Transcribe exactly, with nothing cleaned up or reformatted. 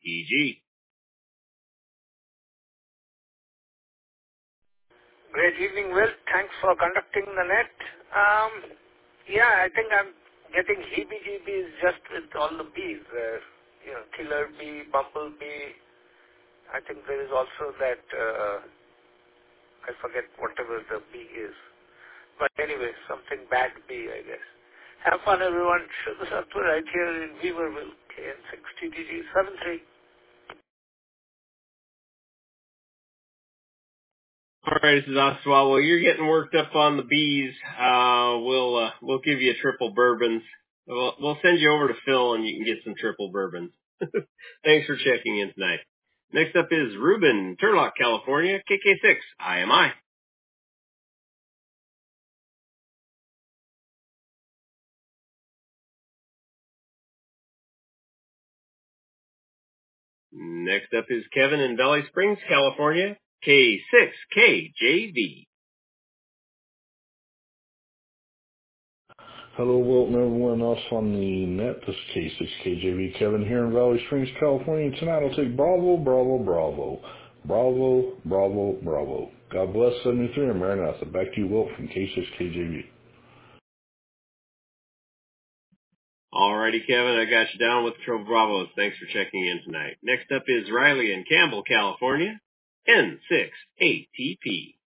T G. Great evening, Will. Thanks for conducting the net. Um, yeah, I think I'm getting heebie-jeebies just with all the bees. Uh, you know, killer bee, bumblebee. I think there is also that, uh, I forget whatever the bee is. But anyway, something bad bee, I guess. Have fun, everyone. Sugar Sattva right here in Weaverville, K N six T D G seven three. All right, this is Oswald. Well, you're getting worked up on the bees. Uh, we'll uh, we'll give you triple bourbons. We'll, we'll send you over to Phil, and you can get some triple bourbons. Thanks for checking in tonight. Next up is Ruben, Turlock, California, K K six I M I. Next up is Kevin in Valley Springs, California, K six K J V. Hello, Wilt, and everyone else on the net. This is K six K J V Kevin here in Valley Springs, California. Tonight I'll take Bravo, Bravo, Bravo. Bravo, Bravo, Bravo. God bless seventy-three and Maranatha. Back to you, Wilt, from K six K J V. Alrighty, Kevin, I got you down with the Triple Bravos. Thanks for checking in tonight. Next up is Riley in Campbell, California, N six A T P.